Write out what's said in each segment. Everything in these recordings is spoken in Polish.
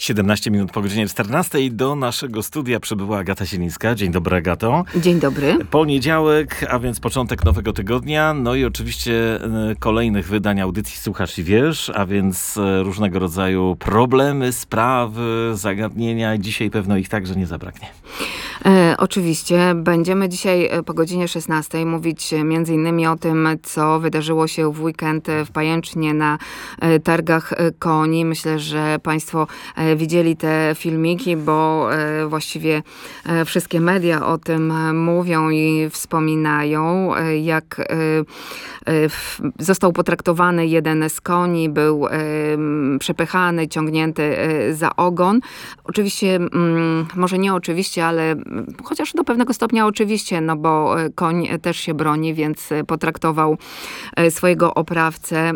17 minut po godzinie 14 do naszego studia przybyła Agata Zielińska. Dzień dobry, Agato. Dzień dobry. Poniedziałek, a więc początek nowego tygodnia, no i oczywiście kolejnych wydań audycji Słuchasz i Wiesz, a więc różnego rodzaju problemy, sprawy, zagadnienia. Dzisiaj pewno ich także nie zabraknie. Oczywiście. Będziemy dzisiaj po godzinie 16 mówić między innymi o tym, co wydarzyło się w weekend w Pajęcznie na targach koni. Myślę, że Państwo widzieli te filmiki, bo właściwie wszystkie media o tym mówią i wspominają, jak został potraktowany jeden z koni, był przepychany, ciągnięty za ogon. Oczywiście, może nie oczywiście, ale chociaż do pewnego stopnia oczywiście, no bo koń też się broni, więc potraktował swojego oprawcę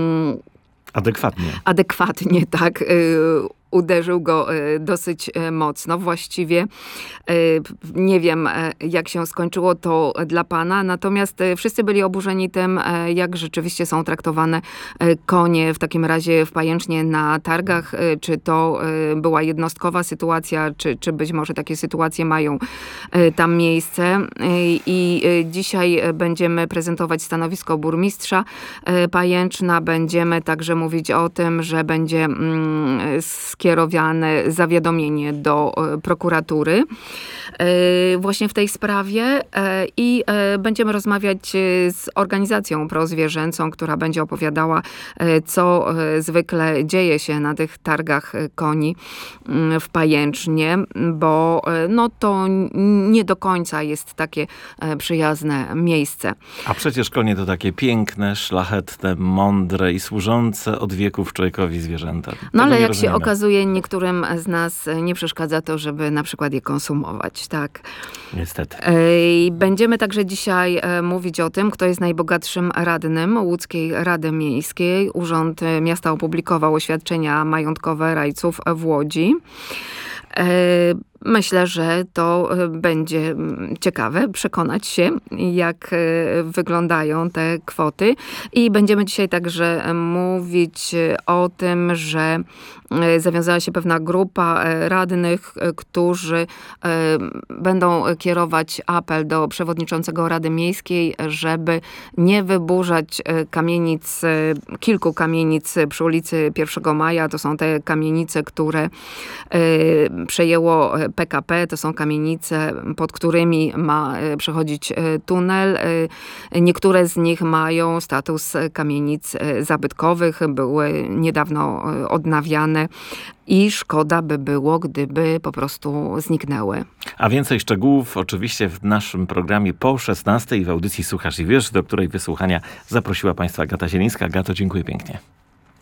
Adekwatnie, tak. Uderzył go dosyć mocno. Właściwie nie wiem, jak się skończyło to dla pana, natomiast wszyscy byli oburzeni tym, jak rzeczywiście są traktowane konie w takim razie w Pajęcznie na targach. Czy to była jednostkowa sytuacja, czy być może takie sytuacje mają tam miejsce. I dzisiaj będziemy prezentować stanowisko burmistrza Pajęczna. Będziemy także mówić o tym, że będzie skierowane zawiadomienie do prokuratury właśnie w tej sprawie i będziemy rozmawiać z organizacją prozwierzęcą, która będzie opowiadała, co zwykle dzieje się na tych targach koni w Pajęcznie, bo no to nie do końca jest takie przyjazne miejsce. A przecież konie to takie piękne, szlachetne, mądre i służące od wieków człowiekowi zwierzęta. No ale jak się okazuje, niektórym z nas nie przeszkadza to, żeby na przykład je konsumować, tak? Niestety. Będziemy także dzisiaj mówić o tym, kto jest najbogatszym radnym Łódzkiej Rady Miejskiej. Urząd Miasta opublikował oświadczenia majątkowe rajców w Łodzi. Myślę, że to będzie ciekawe przekonać się, jak wyglądają te kwoty. I będziemy dzisiaj także mówić o tym, że zawiązała się pewna grupa radnych, którzy będą kierować apel do przewodniczącego Rady Miejskiej, żeby nie wyburzać kamienic, kilku kamienic przy ulicy 1 Maja. To są te kamienice, które przejęło PKP. To są kamienice, pod którymi ma przechodzić tunel. Niektóre z nich mają status kamienic zabytkowych. Były niedawno odnawiane i szkoda by było, gdyby po prostu zniknęły. A więcej szczegółów oczywiście w naszym programie po 16 w audycji Słuchasz i Wiesz, do której wysłuchania zaprosiła Państwa Agata Zielińska. Agato, dziękuję pięknie.